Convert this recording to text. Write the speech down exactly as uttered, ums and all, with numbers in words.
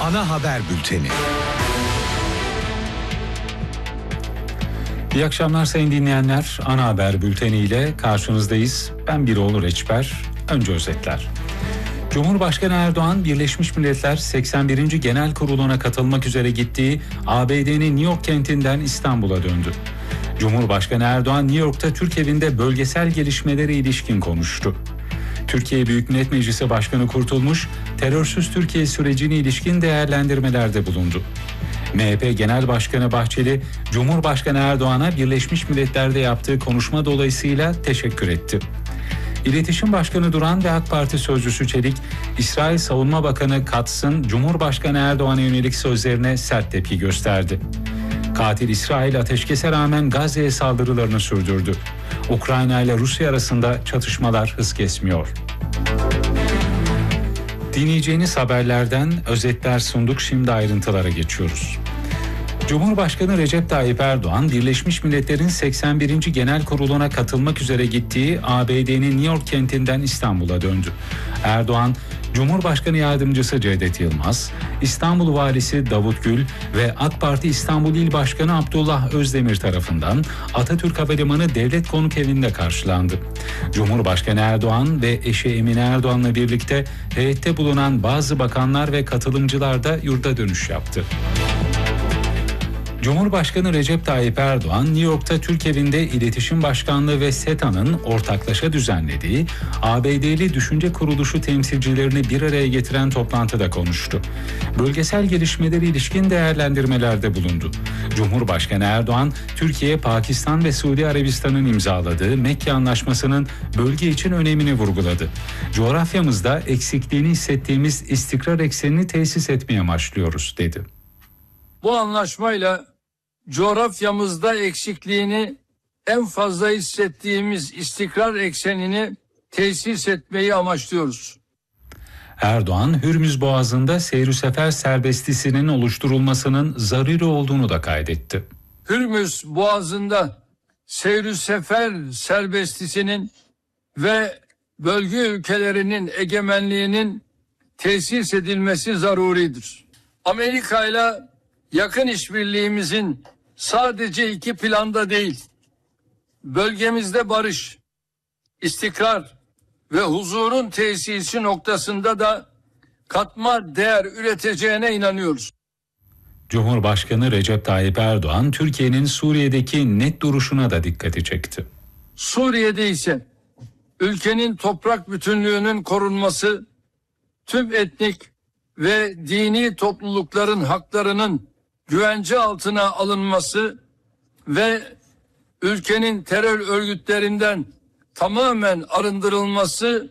Ana haber bülteni. İyi akşamlar sayın dinleyenler. Ana haber bülteniyle karşınızdayız. Ben Biroğlu Reçber. Önce özetler. Cumhurbaşkanı Erdoğan, Birleşmiş Milletler seksen birinci Genel Kurulu'na katılmak üzere gittiği A B D'nin New York kentinden İstanbul'a döndü. Cumhurbaşkanı Erdoğan, New York'ta Türk Evi'nde bölgesel gelişmelere ilişkin konuştu. Türkiye Büyük Millet Meclisi Başkanı Kurtulmuş, terörsüz Türkiye sürecine ilişkin değerlendirmelerde bulundu. M H P Genel Başkanı Bahçeli, Cumhurbaşkanı Erdoğan'a Birleşmiş Milletler'de yaptığı konuşma dolayısıyla teşekkür etti. İletişim Başkanı Duran ve AK Parti Sözcüsü Çelik, İsrail Savunma Bakanı Katz'ın Cumhurbaşkanı Erdoğan'a yönelik sözlerine sert tepki gösterdi. Katil İsrail ateşkese rağmen Gazze'ye saldırılarını sürdürdü. Ukrayna ile Rusya arasında çatışmalar hız kesmiyor. Dinleyeceğiniz haberlerden özetler sunduk, şimdi ayrıntılara geçiyoruz. Cumhurbaşkanı Recep Tayyip Erdoğan, Birleşmiş Milletler'in seksen birinci Genel Kurulu'na katılmak üzere gittiği A B D'nin New York kentinden İstanbul'a döndü. Erdoğan, Cumhurbaşkanı Yardımcısı Cevdet Yılmaz, İstanbul Valisi Davut Gül ve AK Parti İstanbul İl Başkanı Abdullah Özdemir tarafından Atatürk Havalimanı Devlet Konuk Evi'nde karşılandı. Cumhurbaşkanı Erdoğan ve eşi Emine Erdoğan'la birlikte heyette bulunan bazı bakanlar ve katılımcılar da yurda dönüş yaptı. Cumhurbaşkanı Recep Tayyip Erdoğan, New York'ta Türk Evi'nde İletişim Başkanlığı ve SETA'nın ortaklaşa düzenlediği A B D'li düşünce kuruluşu temsilcilerini bir araya getiren toplantıda konuştu. Bölgesel gelişmeleri ilişkin değerlendirmelerde bulundu. Cumhurbaşkanı Erdoğan, Türkiye, Pakistan ve Suudi Arabistan'ın imzaladığı Mekke Anlaşması'nın bölge için önemini vurguladı. Coğrafyamızda eksikliğini hissettiğimiz istikrar eksenini tesis etmeye amaçlıyoruz, dedi. Bu anlaşmayla coğrafyamızda eksikliğini en fazla hissettiğimiz istikrar eksenini tesis etmeyi amaçlıyoruz. Erdoğan, Hürmüz Boğazı'nda seyr-i sefer serbestisinin oluşturulmasının zaruri olduğunu da kaydetti. Hürmüz Boğazı'nda seyr-i sefer serbestisinin ve bölge ülkelerinin egemenliğinin tesis edilmesi zaruridir. Amerika ile yakın işbirliğimizin sadece iki planda değil, bölgemizde barış, istikrar ve huzurun tesisi noktasında da katma değer üreteceğine inanıyoruz. Cumhurbaşkanı Recep Tayyip Erdoğan, Türkiye'nin Suriye'deki net duruşuna da dikkati çekti. Suriye'de ise ülkenin toprak bütünlüğünün korunması, tüm etnik ve dini toplulukların haklarının güvence altına alınması ve ülkenin terör örgütlerinden tamamen arındırılması